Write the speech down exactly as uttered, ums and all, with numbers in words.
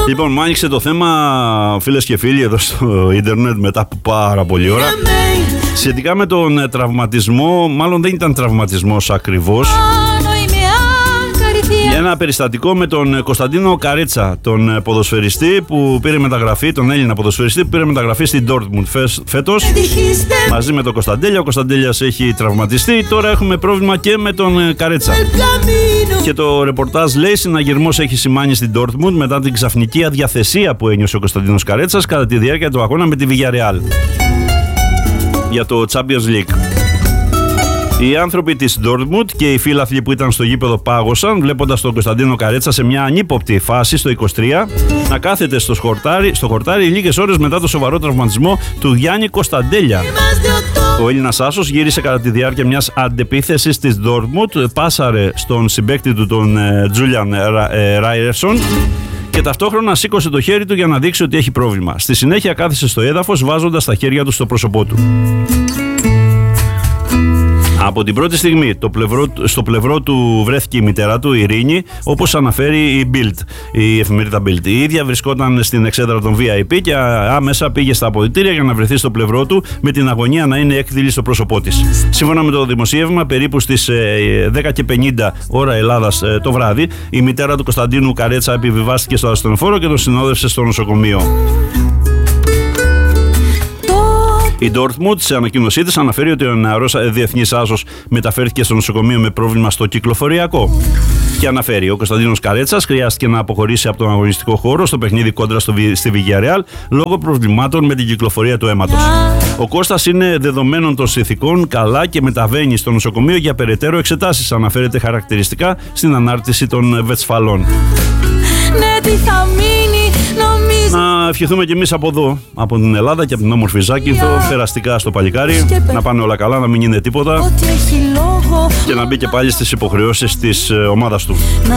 Λοιπόν, μου άνοιξε το θέμα, φίλες και φίλοι, εδώ στο ίντερνετ μετά από πάρα πολλή ώρα, σχετικά με τον τραυματισμό. Μάλλον δεν ήταν τραυματισμός ακριβώς. Για ένα περιστατικό με τον Κωνσταντίνο Καρέτσα, τον ποδοσφαιριστή που πήρε μεταγραφή, τον Έλληνα ποδοσφαιριστή που πήρε μεταγραφή στην Dortmund φέτος μαζί με τον Κωνσταντέλια. Ο Κωνσταντέλιας έχει τραυματιστεί. Τώρα έχουμε πρόβλημα και με τον Καρέτσα. Και το ρεπορτάζ λέει: συναγερμός έχει σημάνει στην Dortmund μετά την ξαφνική αδιαθεσία που ένιωσε ο Κωνσταντίνος Καρέτσας κατά τη διάρκεια του αγώνα με τη Villarreal για το Champions League. Οι άνθρωποι της Dortmund και οι φίλαθλοι που ήταν στο γήπεδο πάγωσαν βλέποντας τον Κωνσταντίνο Καρέτσα σε μια ανύποπτη φάση στο είκοσι τρία να κάθεται στο χορτάρι, στο χορτάρι λίγες ώρες μετά το σοβαρό τραυματισμό του Γιάννη Κωνσταντέλια. Ο Έλληνας άσος γύρισε κατά τη διάρκεια μιας αντεπίθεσης της Dortmund, πάσαρε στον συμπαίκτη του τον Τζούλιαν Ράιερσον και ταυτόχρονα σήκωσε το χέρι του για να δείξει ότι έχει πρόβλημα. Στη συνέχεια κάθισε στο έδαφος βάζοντας τα χέρια του στο πρόσωπό του. Από την πρώτη στιγμή το πλευρό, στο πλευρό του βρέθηκε η μητέρα του, η Ειρήνη, όπως αναφέρει η Bild, η εφημερίδα Bild. Η ίδια βρισκόταν στην εξέδρα των βι άι πι και άμεσα πήγε στα αποδυτήρια για να βρεθεί στο πλευρό του με την αγωνία να είναι έκδηλη στο πρόσωπό της. Σύμφωνα με το δημοσίευμα, περίπου στις δέκα και πενήντα ώρα Ελλάδας το βράδυ, η μητέρα του Κωνσταντίνου Καρέτσα επιβιβάστηκε στο ασθενοφόρο και τον συνόδευσε στο νοσοκομείο. Η Dortmund σε ανακοίνωσή της αναφέρει ότι ο νεαρός διεθνής άσος μεταφέρθηκε στο νοσοκομείο με πρόβλημα στο κυκλοφοριακό. Και αναφέρει: ο Κωνσταντίνος Καρέτσας χρειάστηκε να αποχωρήσει από τον αγωνιστικό χώρο στο παιχνίδι κόντρα στο, στη Villarreal λόγω προβλημάτων με την κυκλοφορία του αίματος. Ο Κώστας είναι δεδομένων των συνθηκών καλά και μεταβαίνει στο νοσοκομείο για περαιτέρω εξετάσεις, αναφέρεται χαρακτηριστικά στην ανάρτηση των Βετσφαλών. Ναι, τι θα μείνει, νομίζω... Να ευχηθούμε κι εμείς από εδώ, από την Ελλάδα και από την όμορφη Ζάκυνθο, περαστικά στο παλικάρι, να πάνε όλα καλά, να μην είναι τίποτα και να μπει και πάλι στις υποχρεώσεις της ομάδας του.